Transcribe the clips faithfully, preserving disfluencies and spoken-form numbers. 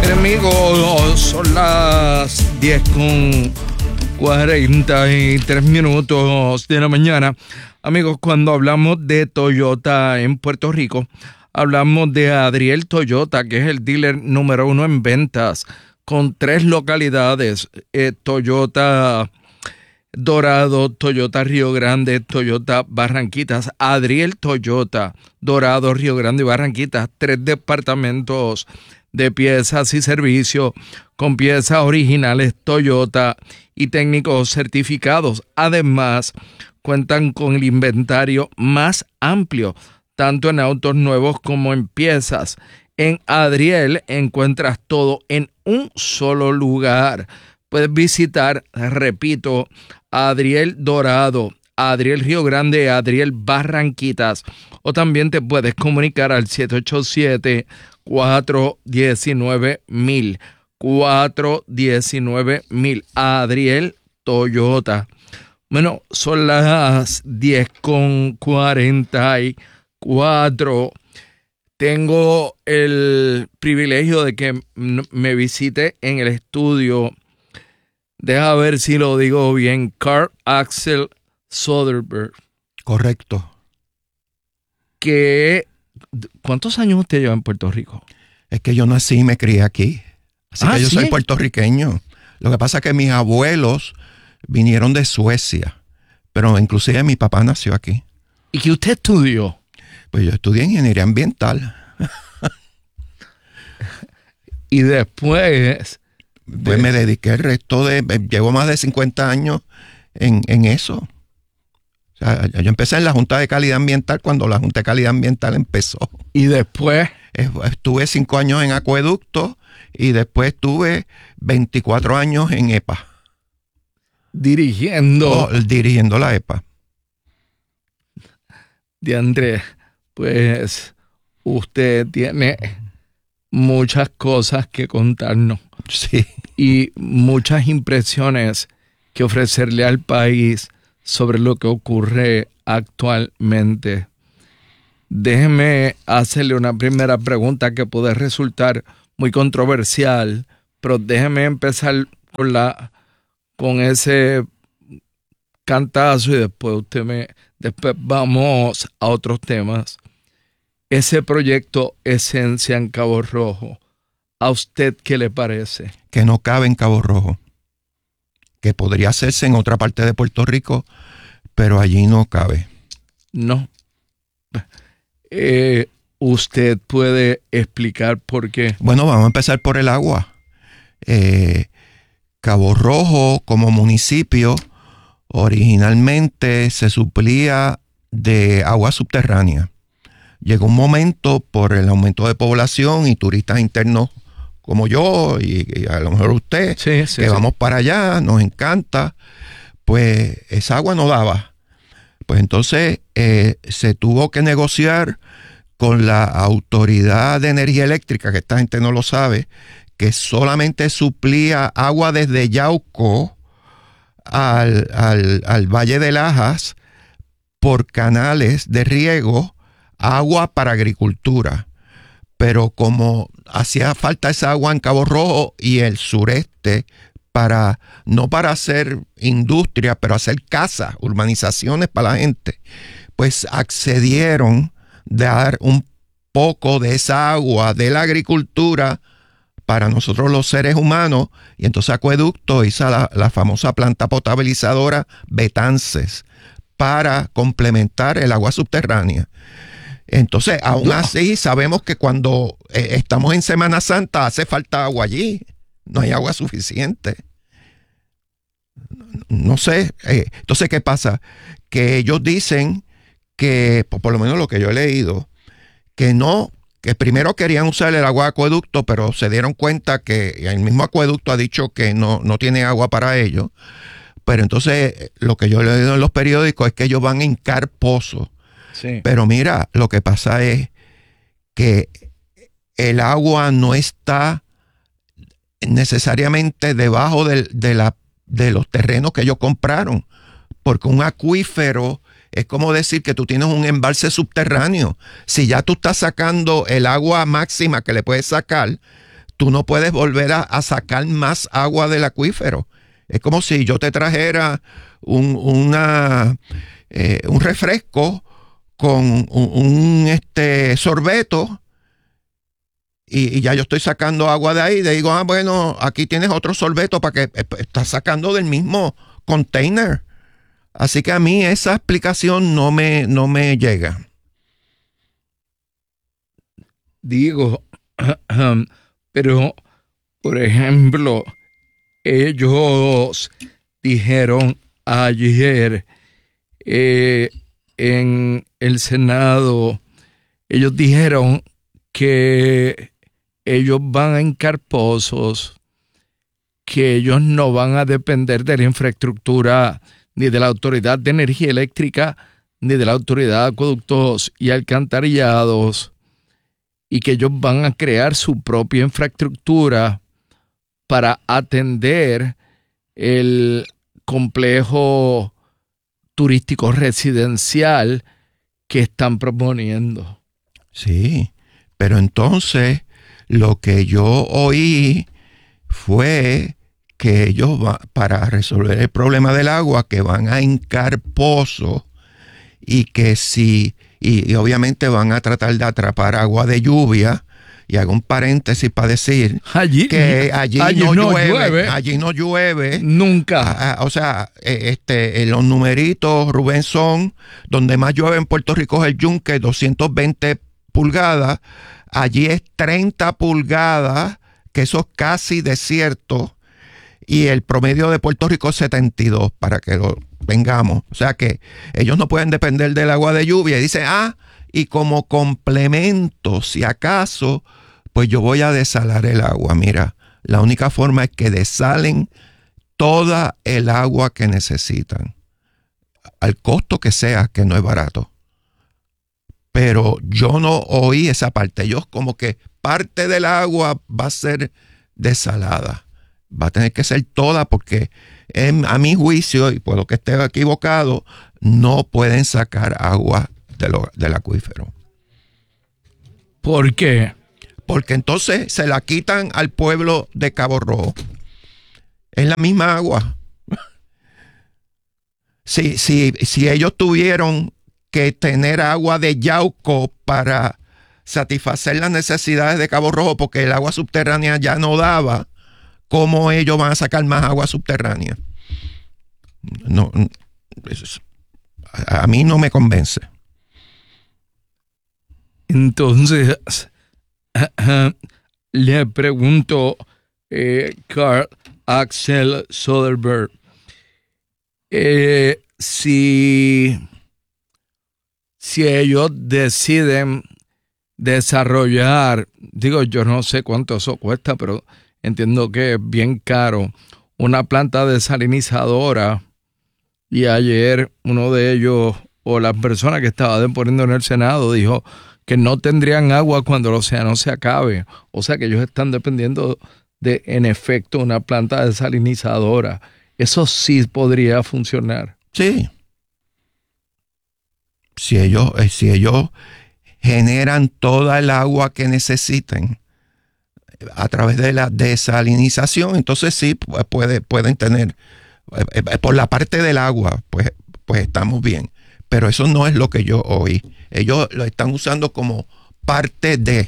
Bien, amigos, son las diez con cuarenta y tres minutos de la mañana. Amigos, cuando hablamos de Toyota en Puerto Rico, hablamos de Adriel Toyota, que es el dealer número uno en ventas, con tres localidades: eh, Toyota Dorado, Toyota Río Grande, Toyota Barranquitas. Adriel Toyota, Dorado, Río Grande y Barranquitas, tres departamentos de piezas y servicios con piezas originales Toyota y técnicos certificados. Además, cuentan con el inventario más amplio, tanto en autos nuevos como en piezas. En Adriel encuentras todo en un solo lugar. Puedes visitar, repito, Adriel Dorado, Adriel Río Grande, Adriel Barranquitas, o también te puedes comunicar al siete ocho siete, cuatro uno nueve, mil, cuatro uno nueve, mil. Adriel Toyota. Bueno, son las diez con cuarenta y cuatro. Tengo el privilegio de que me visite en el estudio. Deja ver si lo digo bien. Carl Axel Soderberg. Correcto. Que, ¿cuántos años usted lleva en Puerto Rico? Es que yo nací y me crié aquí. Así Ah, que yo ¿sí? soy puertorriqueño. Lo que pasa es que mis abuelos vinieron de Suecia, pero inclusive mi papá nació aquí. ¿Y que usted estudió? Pues yo estudié ingeniería ambiental. Y después... Pues me dediqué el resto de... Llevo más de cincuenta años en, en eso. O sea, yo empecé en la Junta de Calidad Ambiental cuando la Junta de Calidad Ambiental empezó. Y después... Estuve cinco años en acueducto y después estuve veinticuatro años en E P A. Dirigiendo... Oh, dirigiendo la E P A. De Andrés, pues usted tiene muchas cosas que contarnos. Sí. Y muchas impresiones que ofrecerle al país sobre lo que ocurre actualmente. Déjeme hacerle una primera pregunta que puede resultar muy controversial, pero déjeme empezar con la con ese cantazo y después usted me después vamos a otros temas. Ese proyecto Esencia en Cabo Rojo, ¿a usted qué le parece? Que no cabe en Cabo Rojo. Que podría hacerse en otra parte de Puerto Rico, pero allí no cabe. No. Eh, ¿Usted puede explicar por qué? Bueno, vamos a empezar por el agua. Eh, Cabo Rojo, como municipio, originalmente se suplía de agua subterránea. Llegó un momento por el aumento de población y turistas internos como yo y, y a lo mejor usted, sí, sí, que sí. vamos para allá, nos encanta, pues esa agua no daba. Pues entonces eh, se tuvo que negociar con la Autoridad de Energía Eléctrica, que esta gente no lo sabe, que solamente suplía agua desde Yauco al, al, al Valle de Lajas por canales de riego, agua para agricultura. Pero como hacía falta esa agua en Cabo Rojo y el sureste, para no para hacer industria, pero hacer casas, urbanizaciones para la gente, pues accedieron a dar un poco de esa agua de la agricultura para nosotros los seres humanos, y entonces Acueducto hizo la, la famosa planta potabilizadora Betances para complementar el agua subterránea. Entonces, aún no. así, sabemos que cuando eh, estamos en Semana Santa hace falta agua allí. No hay agua suficiente. No sé. Eh, entonces, ¿qué pasa? Que ellos dicen que, por, por lo menos lo que yo he leído, que no, que primero querían usar el agua de acueducto, pero se dieron cuenta que el mismo acueducto ha dicho que no, no tiene agua para ellos. Pero entonces, lo que yo he leído en los periódicos es que ellos van a hincar pozos. Sí. Pero mira, lo que pasa es que el agua no está necesariamente debajo de, de, la, de los terrenos que ellos compraron, porque un acuífero es como decir que tú tienes un embalse subterráneo. Si ya tú estás sacando el agua máxima que le puedes sacar, tú no puedes volver a, a sacar más agua del acuífero. Es como si yo te trajera un, una, eh, un refresco con un, un este, sorbeto y, y ya yo estoy sacando agua de ahí. Y le digo, ah, bueno, aquí tienes otro sorbeto para que eh, estás sacando del mismo container. Así que a mí esa explicación no me, no me llega. Digo, pero, por ejemplo, ellos dijeron ayer eh, en el Senado, ellos dijeron que ellos van a hincar pozos, que ellos no van a depender de la infraestructura ni de la Autoridad de Energía Eléctrica, ni de la Autoridad de Acueductos y Alcantarillados, y que ellos van a crear su propia infraestructura para atender el complejo turístico residencial que están proponiendo. Sí, pero entonces lo que yo oí fue que ellos, va, para resolver el problema del agua, que van a hincar pozos y que si, y, y obviamente van a tratar de atrapar agua de lluvia. Y hago un paréntesis para decir allí, que allí, allí no, no llueve, llueve, allí no llueve. Nunca. A, a, o sea, este, los numeritos, Rubén, son donde más llueve en Puerto Rico es el Yunque, doscientas veinte pulgadas. Allí es treinta pulgadas, que eso es casi desierto. Y el promedio de Puerto Rico es setenta y dos, para que lo vengamos. O sea que ellos no pueden depender del agua de lluvia. Y dicen, ah, y como complemento, si acaso, pues yo voy a desalar el agua. Mira, la única forma es que desalen toda el agua que necesitan, al costo que sea, que no es barato. Pero yo no oí esa parte. Ellos como que parte del agua va a ser desalada. Va a tener que ser toda porque en, a mi juicio, y puedo que esté equivocado, no pueden sacar agua de lo, del acuífero. ¿Por qué? Porque entonces se la quitan al pueblo de Cabo Rojo. Es la misma agua. Si, si, si ellos tuvieron que tener agua de Yauco para satisfacer las necesidades de Cabo Rojo porque el agua subterránea ya no daba, ¿cómo ellos van a sacar más agua subterránea? No, a mí no me convence. Entonces, le pregunto, eh, Carl Axel Soderberg, eh, si, si ellos deciden desarrollar, digo, yo no sé cuánto eso cuesta, pero entiendo que es bien caro, una planta desalinizadora, y ayer uno de ellos, o la persona que estaba deponiendo en el Senado, dijo que no tendrían agua cuando el océano se acabe. O sea que ellos están dependiendo de, en efecto, una planta desalinizadora. Eso sí podría funcionar. Sí. Si ellos, si ellos generan toda el agua que necesiten a través de la desalinización, entonces sí puede, pueden tener, por la parte del agua, pues, pues estamos bien. Pero eso no es lo que yo oí. Ellos lo están usando como parte de.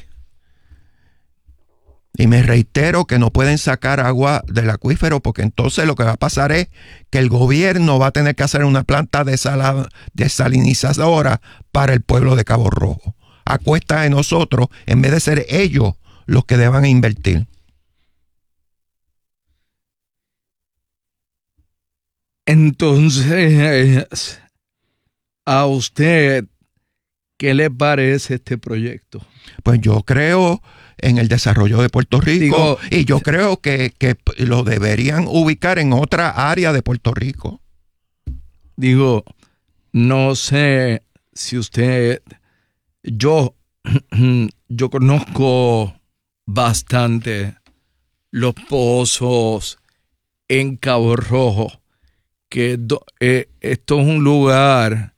Y me reitero que no pueden sacar agua del acuífero porque entonces lo que va a pasar es que el gobierno va a tener que hacer una planta desalinizadora para el pueblo de Cabo Rojo. A cuesta de nosotros, en vez de ser ellos los que deban invertir. Entonces, ¿a usted qué le parece este proyecto? Pues yo creo en el desarrollo de Puerto Rico. Digo, y yo creo que, que lo deberían ubicar en otra área de Puerto Rico. Digo, no sé si usted, yo, yo conozco bastante los pozos en Cabo Rojo, que do, eh, esto es un lugar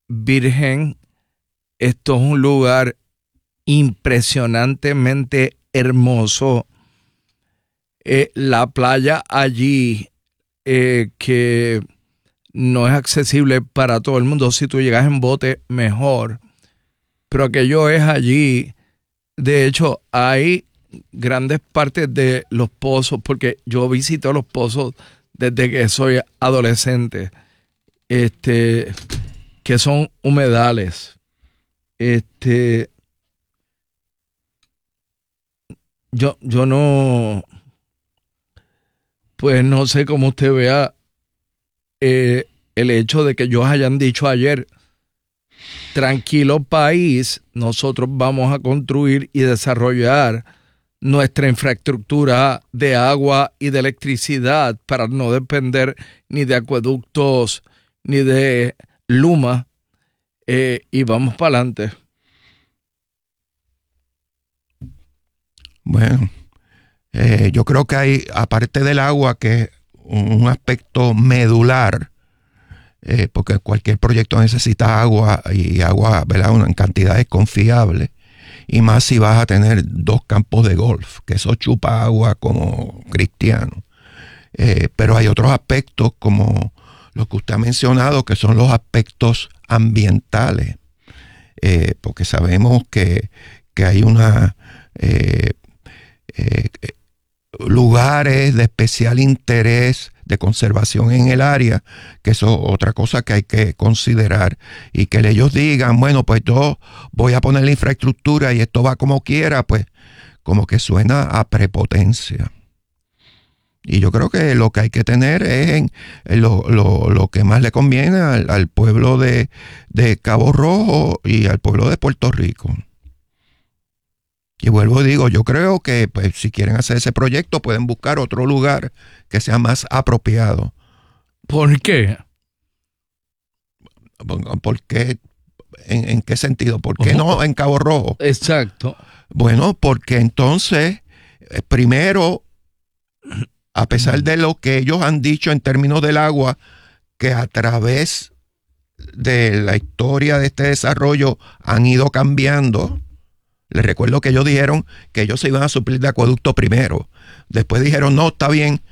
virgen, esto es un lugar impresionantemente hermoso. Eh, la playa allí, eh, que no es accesible para todo el mundo. Si tú llegas en bote, mejor. Pero aquello es allí. De hecho, hay grandes partes de los pozos, porque yo visito los pozos desde que soy adolescente, este, que son humedales. Este, yo, yo no, pues no sé cómo usted vea eh, el hecho de que ellos hayan dicho ayer: tranquilo país, nosotros vamos a construir y desarrollar nuestra infraestructura de agua y de electricidad para no depender ni de acueductos ni de Luma, eh, y vamos para adelante. Bueno, eh, yo creo que hay, aparte del agua, que es un aspecto medular, eh, porque cualquier proyecto necesita agua y agua, ¿verdad?, en cantidades confiables. Y más si vas a tener dos campos de golf, que eso chupa agua como cristiano. Eh, pero hay otros aspectos como los que usted ha mencionado, que son los aspectos ambientales. Eh, porque sabemos que, que hay una eh, eh, lugares de especial interés de conservación en el área, que eso es otra cosa que hay que considerar, y que ellos digan, bueno, pues yo voy a poner la infraestructura y esto va como quiera, pues como que suena a prepotencia. Y yo creo que lo que hay que tener es en, en lo, lo, lo que más le conviene al, al pueblo de, de Cabo Rojo y al pueblo de Puerto Rico. Y vuelvo y digo, yo creo que pues, si quieren hacer ese proyecto pueden buscar otro lugar que sea más apropiado. ¿Por qué? ¿Por qué? ¿En, en qué sentido? ¿Por qué oh, no en Cabo Rojo? Exacto. Bueno, porque entonces, primero, a pesar de lo que ellos han dicho en términos del agua, que a través de la historia de este desarrollo han ido cambiando. Les recuerdo que ellos dijeron que ellos se iban a suplir de acueducto primero. Después dijeron, no, está bien,